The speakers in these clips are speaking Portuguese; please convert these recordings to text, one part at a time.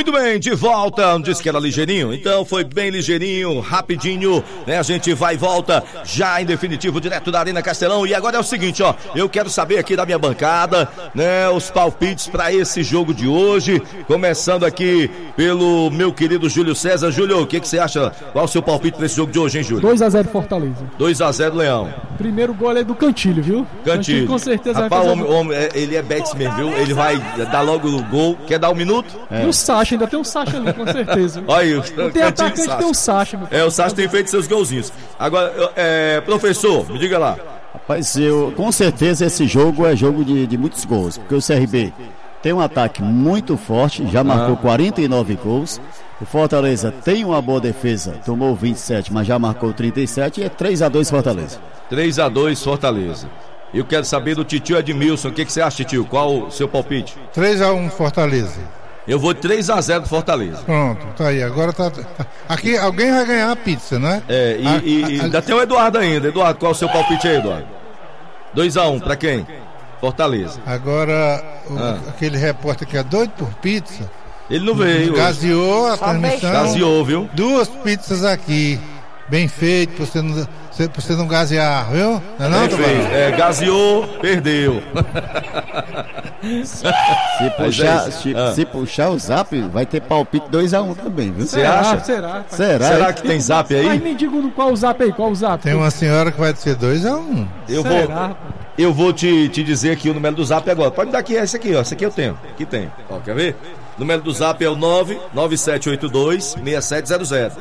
Muito bem, de volta. Disse que era ligeirinho, então foi bem ligeirinho, rapidinho, né? A gente vai e volta já em definitivo, direto da Arena Castelão. E agora é o seguinte, ó, eu quero saber aqui da minha bancada, né, os palpites para esse jogo de hoje, começando aqui pelo meu querido Júlio César. Júlio, o que você acha? Qual o seu palpite para esse jogo de hoje, hein, Júlio? 2-0 Fortaleza. 2-0 Leão. Primeiro gol é do Cantilho, viu? Cantilho com certeza. Rapaz, vai fazer... ele é Betis mesmo, viu? Ele vai dar logo o gol. Quer dar um minuto? E o Sacha, ainda tem um Sacha ali, com certeza. Olha aí, não tem atacante, tem o Sacha. O Sacha tem feito seus golzinhos. Agora, professor, me diga lá. Rapaz, com certeza esse jogo é jogo de muitos gols, porque o CRB tem um ataque muito forte, já marcou 49 gols. O Fortaleza tem uma boa defesa, tomou 27, mas já marcou 37 e é 3-2 Fortaleza. 3-2 Fortaleza. Eu quero saber do titio Edmilson, o que você acha, titio? Qual o seu palpite? 3-1 Fortaleza. Eu vou 3-0 Fortaleza. Pronto, tá aí, agora tá... Aqui alguém vai ganhar a pizza, né? Ainda tem o Eduardo ainda. Eduardo, qual o seu palpite aí, Eduardo? 2-1, pra quem? Fortaleza. Agora, aquele repórter que é doido por pizza... Ele não veio. Gaseou a transmissão. Gaseou, viu? 2 pizzas aqui. Bem feito, pra você não gasear, viu? Não, gaseou, perdeu. Se puxar o zap, vai ter palpite 2-1 também, viu? Você acha? Será que tem zap aí? Mas me diga qual o zap aí, qual o zap? Tem uma senhora que vai ser 2-1. Eu vou te dizer aqui o número do zap agora. Pode me dar aqui, esse aqui, ó. Esse aqui eu tenho. Aqui tem. Ó, quer ver? O número do zap é o 99782-6700.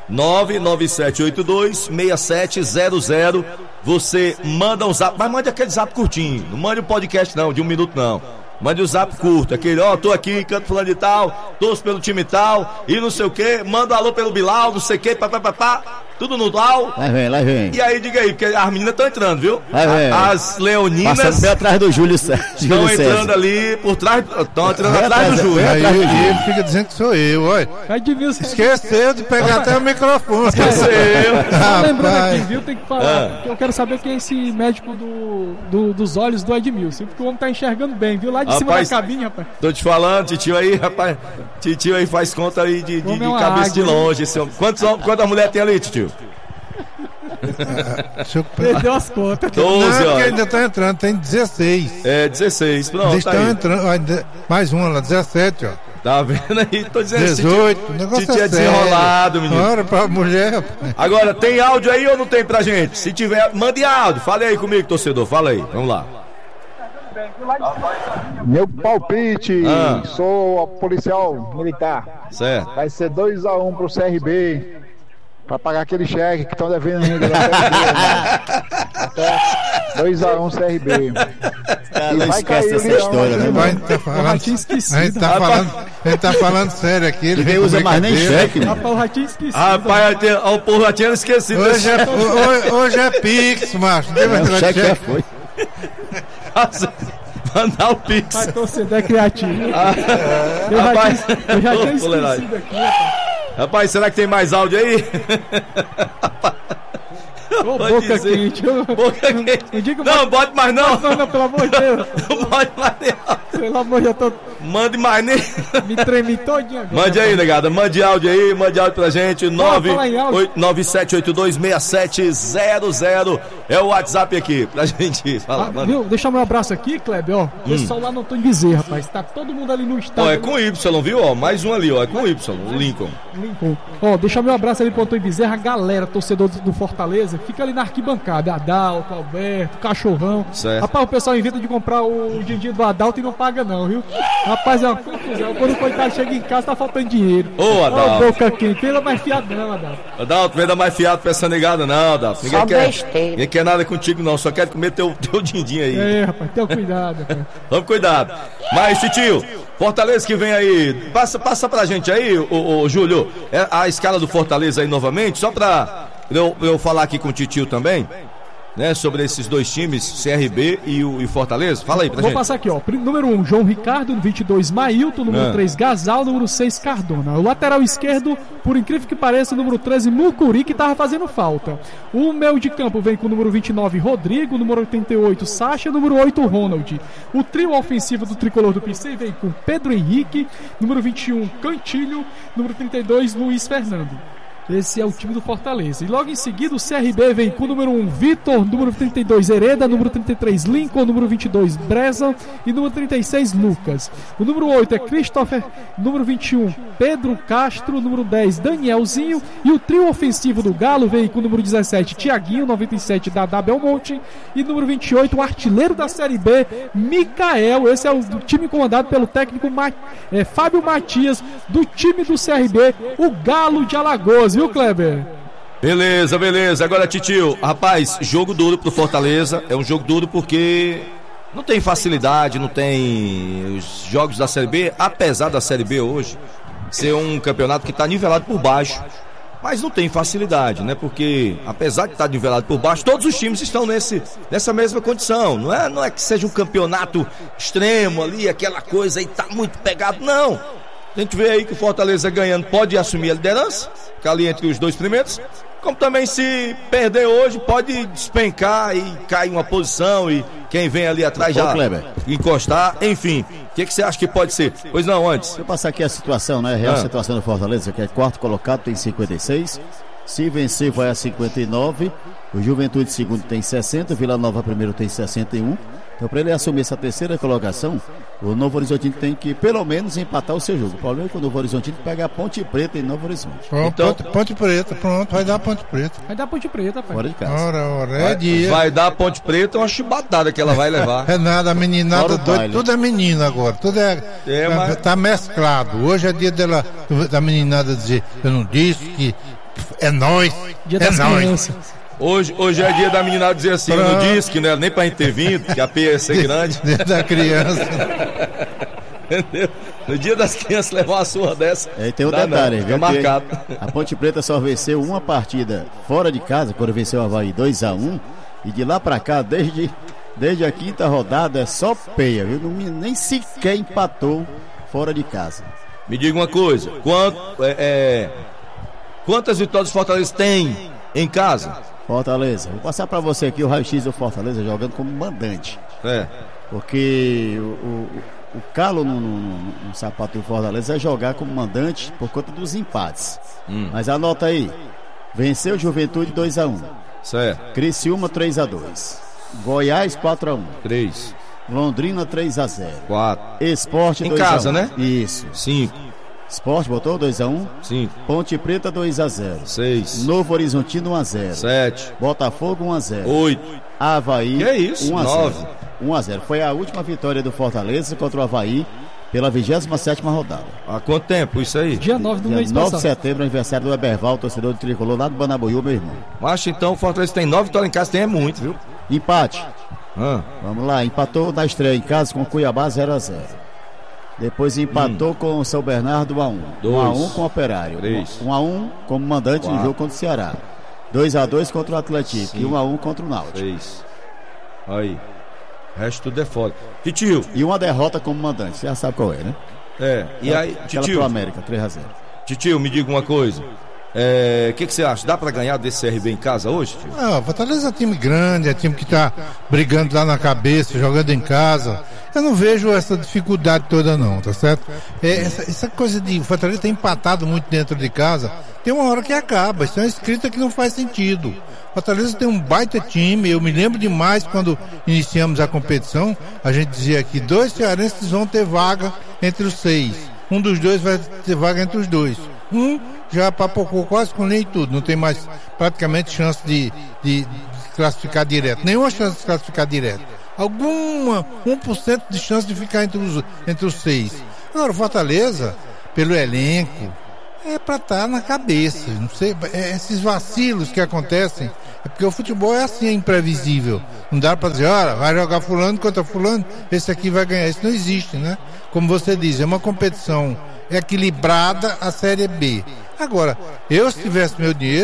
99782-6700. Você manda um zap, mas mande aquele zap curtinho. Não mande um podcast não, de 1 minuto não. Mande o zap curto, aquele, tô aqui, canto fulano de tal, torço pelo time tal, e não sei o que, manda um alô pelo Bilal, não sei o que, tudo no tal. Lá vem. E aí, diga aí, porque as meninas estão entrando, viu? As leoninas... Passando bem atrás do Júlio César. Estão entrando ali por trás, estão entrando atrás do Júlio. Aí ele fica dizendo que sou eu, olha. Esqueceu de pegar até o microfone. Esqueceu. Lembrando aqui, viu, tem que falar, eu quero saber quem é esse médico dos olhos do Edmilson, porque o homem tá enxergando bem, viu? Lá de cima da cabine, rapaz. Tô te falando, titio aí, rapaz. Titio aí faz conta aí de cabeça de longe. Esse homem. Quantas mulheres tem ali, titio? Perdeu as contas. 12, ó. Ainda tá entrando, tem 16. 16, pronto. Eles estão entrando, mais uma lá, 17, ó. Tá vendo aí? Tô dizendo 18, o negócio titio é desenrolado, menino. Ora, pra mulher, rapaz. Agora, tem áudio aí ou não tem pra gente? Se tiver, mande áudio. Fale aí comigo, torcedor, fala aí, vamos lá. Meu palpite, sou policial militar. Certo. Vai ser 2-1 pro CRB. Pra pagar aquele cheque que estão devendo ainda. Até 2-1 CRB. Não esquece essa história, né, mano? A gente tá falando sério aqui. Ele nem usa mais nem cheque, né? Rapaz, o Ratinho esquecido. Rapaz, o povo já tinha esquecido. Hoje é Pix, macho. O cheque já foi. Mandar o Pix. Vai torcedor criativo. Eu já tinha esquecido aqui, rapaz. Rapaz, será que tem mais áudio aí? Boca quente. Não, bote mais não. Não, pelo amor de Deus. Não bote mais nem. Pelo amor de Deus, Mande mais nem. Me tremi todinho agora. Mande aí, negada. Mande áudio aí, pra gente. 97826700 é o WhatsApp aqui pra gente falar. Viu? Deixa meu abraço aqui, Kleber, ó. Pessoal lá no Antônio Bezerra, rapaz. Tá todo mundo ali no estádio. Ó, é com Y, viu? Ó, mais um ali, ó. É com Y, o Lincoln. Ó, deixa meu abraço ali pro Antônio Bezerra, a galera, torcedor do Fortaleza. Fica ali na arquibancada. Adalto, Alberto, Cachorrão. Certo. Rapaz, o pessoal inventa de comprar o din-din do Adalto e não paga não, viu? Rapaz, é uma confusão. Quando o coitado chega em casa, tá faltando dinheiro. Ô, Adalto. Ó, boca quente. Venda mais fiado não, Adalto. Adalto, venda mais fiado pra essa negada não, Adalto. Ninguém quer nada contigo não, só quer comer teu din-din aí. Rapaz, tenha cuidado. Rapaz. Vamos cuidado. Mas, tio, Fortaleza que vem aí, passa pra gente aí, o Júlio, a escala do Fortaleza aí novamente, só pra eu falar aqui com o titio também. né, sobre esses dois times, CRB e o Fortaleza? Fala aí pra gente. Vou passar aqui, ó. Número 1, João Ricardo, no 22, Mailton, número 3, Gasal, número 6, Cardona. O lateral esquerdo, por incrível que pareça, o número 13, Mucuri, que tava fazendo falta. O meio de campo vem com o número 29, Rodrigo, número 88, Sacha, número 8, Ronald. O trio ofensivo do tricolor do PC vem com Pedro Henrique, número 21, Cantilho, número 32, Luiz Fernando. Esse é o time do Fortaleza. E logo em seguida o CRB vem com o número 1, Vitor, número 32, Hereda, número 33, Lincoln, número 22, Breza e número 36, Lucas. O número 8 é Christopher, número 21, Pedro Castro, número 10, Danielzinho. E o trio ofensivo do Galo vem com o número 17, Thiaguinho, 97, Dadá Belmonte. E número 28, o artilheiro da Série B, Micael. Esse é o time comandado pelo técnico Fábio Matias, do time do CRB, o Galo de Alagoas. Viu, Kleber? Beleza. Agora, Titio, rapaz, jogo duro pro Fortaleza. É um jogo duro porque não tem facilidade, não tem os jogos da Série B, apesar da Série B hoje ser um campeonato que tá nivelado por baixo. Mas não tem facilidade, né? Porque, apesar de estar nivelado por baixo, todos os times estão nessa mesma condição. Não é que seja um campeonato extremo ali, aquela coisa aí tá muito pegado, não. A gente vê aí que o Fortaleza ganhando pode assumir a liderança, ficar ali entre os dois primeiros, como também se perder hoje pode despencar e cair uma posição e quem vem ali atrás já encostar, enfim. O que você acha que pode ser? Pois não, antes. Deixa eu passar aqui a situação, né? A real situação do Fortaleza, que é quarto colocado, tem 56. Se vencer vai a 59. O Juventude segundo tem 60, Vila Nova primeiro tem 61. Então, para ele assumir essa terceira colocação, o Novo Horizontino tem que pelo menos empatar o seu jogo. O problema é que o Novo Horizontino pega a Ponte Preta em Novo Horizonte. Então, Ponte Preta, pronto, vai dar Ponte Preta. Vai dar Ponte Preta, pai. Fora de casa. É dia. Vai dar Ponte Preta, uma chibatada que ela vai levar. É nada, a meninada doida, tudo é menina agora, tudo tá mesclado. Hoje é dia da meninada dizer, eu não disse que é nós, dia das crianças. Hoje é dia da menina dizer assim, eu não disse que não era nem pra gente ter vindo, que a P ia ser grande. Dia da criança. Entendeu? No dia das crianças levar uma surra dessa. E tem um detalhe, viu? Marcado. A Ponte Preta só venceu uma partida fora de casa, quando venceu o Avaí 2-1. E de lá pra cá, desde a quinta rodada, é só peia, viu? Nem sequer empatou fora de casa. Me diga uma coisa, quantas vitórias o Fortaleza tem em casa? Fortaleza, vou passar pra você aqui o raio-x do Fortaleza jogando como mandante. Porque o calo no sapato do Fortaleza é jogar como mandante por conta dos empates. Mas anota aí, venceu Juventude 2-1. Certo. Criciúma 3-2. Goiás 4-1. 3. Londrina 3-0. 4. Esporte 2-1. Em casa, né? Isso. 5. Esporte botou 2-1. 5. Ponte Preta 2-0. 6. Novo Horizontino 1-0. 7. Botafogo 1-0. 8. Avaí que é isso? 1-0. 1-0. Foi a última vitória do Fortaleza contra o Avaí pela 27ª rodada. Há quanto tempo isso aí? Dia 9 do mês 9 passado. de setembro, aniversário do Eberval, torcedor do Tricolor lá do Banabuiú, meu irmão. Mas então o Fortaleza tem 9 vitórias em casa, tem muito, viu? Empate. Vamos lá, empatou na estreia em casa com o Cuiabá 0-0. Depois empatou com o São Bernardo 1-1. 1-1 com o Operário. 1-1 como mandante no jogo contra o Ceará. 2-2 contra o Atlético. E 1-1 contra o Náutico. 3. Aí. O resto tudo é foda. Titio. E uma derrota como mandante. Você já sabe qual é, né? E aí, Titio. Pro América, 3-0. Titio, me diga uma coisa. O que você acha? Dá pra ganhar desse CRB em casa hoje, tio? Não, Fortaleza é time grande, é time que tá brigando lá na cabeça, jogando em casa. Eu não vejo essa dificuldade toda não, tá certo? Essa coisa de Fortaleza ter empatado muito dentro de casa, tem uma hora que acaba, isso é uma escrita que não faz sentido. Fortaleza tem um baita time, eu me lembro demais quando iniciamos a competição, a gente dizia que 2 cearenses vão ter vaga entre os 6. Um dos 2 vai ter vaga entre os 2. Já papocou quase com nem tudo, não tem mais praticamente chance de classificar direto, nenhuma chance de classificar direto. 1% de chance de ficar entre os 6. Agora o Fortaleza, pelo elenco, é pra estar na cabeça, não sei, esses vacilos que acontecem, é porque o futebol é assim, é imprevisível, não dá pra dizer, olha, vai jogar fulano contra fulano, esse aqui vai ganhar, isso não existe, né? Como você diz, é uma competição equilibrada a Série B. Agora, eu se tivesse meu dinheiro,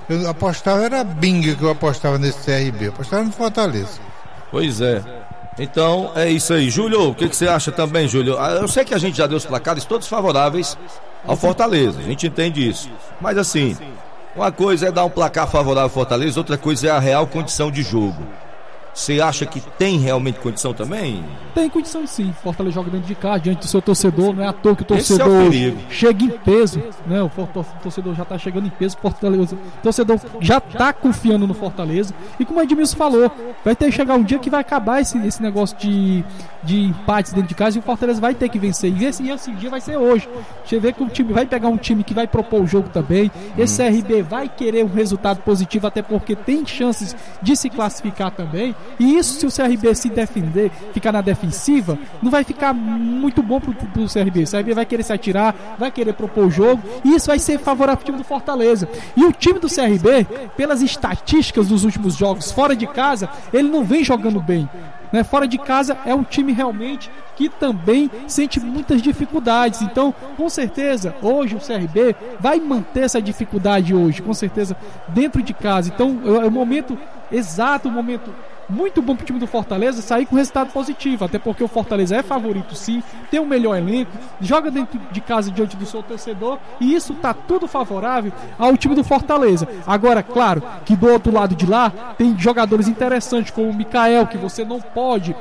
Eu apostava, era bingo que eu apostava nesse CRB, eu apostava no Fortaleza. Pois é. Então é isso aí. Júlio, o que você acha também, Júlio? Eu sei que a gente já deu os placares todos favoráveis ao Fortaleza, a gente entende isso. Mas assim, uma coisa é dar um placar favorável ao Fortaleza, outra coisa é a real condição de jogo. Você acha que tem realmente condição também? Tem condição sim. Fortaleza joga dentro de casa, diante do seu torcedor. Não é à toa que o torcedor chega em peso, né? O torcedor já está chegando em peso. Fortaleza, o torcedor já está confiando no Fortaleza. E como o Edmilson falou, vai ter que chegar um dia que vai acabar esse negócio de empates dentro de casa e o Fortaleza vai ter que vencer. E esse dia vai ser hoje. Você vê que o time vai pegar um time que vai propor o jogo também. Esse CRB vai querer um resultado positivo, até porque tem chances de se classificar também. E isso, se o CRB se defender, ficar na defensiva, não vai ficar muito bom pro CRB. O CRB vai querer se atirar, vai querer propor o jogo, e isso vai ser favorável ao time do Fortaleza. E o time do CRB, pelas estatísticas dos últimos jogos fora de casa, ele não vem jogando bem. Fora de casa é um time realmente que também sente muitas dificuldades. Então, com certeza, hoje o CRB vai manter essa dificuldade hoje, com certeza, dentro de casa. Então, é o momento exato, o momento muito bom pro time do Fortaleza sair com resultado positivo, até porque o Fortaleza é favorito sim, tem o melhor elenco, joga dentro de casa diante do seu torcedor, e isso tá tudo favorável ao time do Fortaleza. Agora, claro, que do outro lado de lá tem jogadores interessantes como o Mikael, que você não pode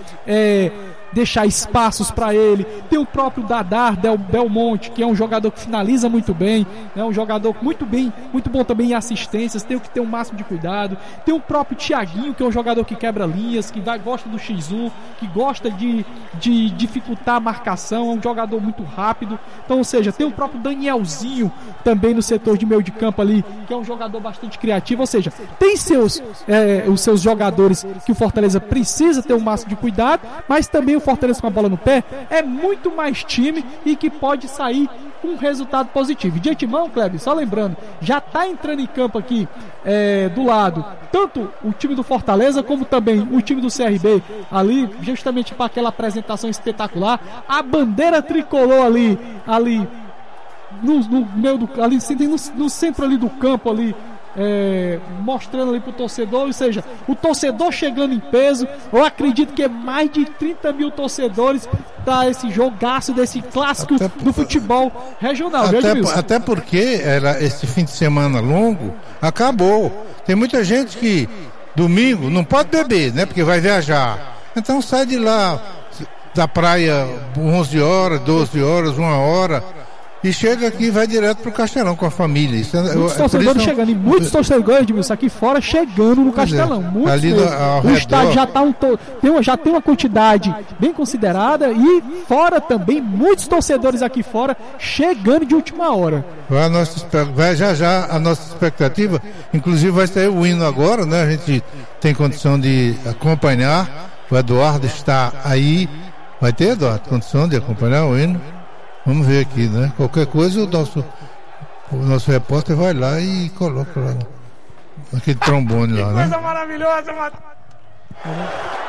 deixar espaços para ele. Tem o próprio Dadar Belmonte, que é um jogador que finaliza muito bem, é um jogador muito bom também em assistências, tem que ter o máximo de cuidado. Tem o próprio Thiaguinho, que é um jogador que quebra linhas, que gosta do X1, que gosta de dificultar a marcação, é um jogador muito rápido. Então, ou seja, tem o próprio Danielzinho também no setor de meio de campo ali, que é um jogador bastante criativo. Ou seja, tem os seus jogadores que o Fortaleza precisa ter o máximo de cuidado, mas também o Fortaleza com a bola no pé é muito mais time e que pode sair com um resultado positivo. De antemão, Kleber, só lembrando, já está entrando em campo aqui do lado tanto o time do Fortaleza como também o time do CRB ali, justamente para aquela apresentação espetacular. A bandeira tricolor ali no meio do ali, no centro ali do campo ali, mostrando ali pro torcedor, ou seja, o torcedor chegando em peso. Eu acredito que é mais de 30 mil torcedores para esse jogaço desse clássico do futebol regional. Até porque esse fim de semana longo acabou. Tem muita gente que domingo não pode beber, né? Porque vai viajar. Então sai de lá da praia 11 horas, 12 horas, 1 hora. E chega aqui e vai direto pro Castelão com a família. Muitos torcedores chegando, e muitos torcedores de aqui fora chegando no Castelão. Muitos ali o estádio já tem uma quantidade bem considerada, e fora também muitos torcedores aqui fora chegando de última hora. Vai já a nossa expectativa, inclusive vai sair o hino agora, né? A gente tem condição de acompanhar. O Eduardo está aí. Vai ter, Eduardo, condição de acompanhar o hino? Vamos ver aqui, né? Qualquer coisa o nosso repórter vai lá e coloca lá aquele trombone lá, né? Que coisa maravilhosa,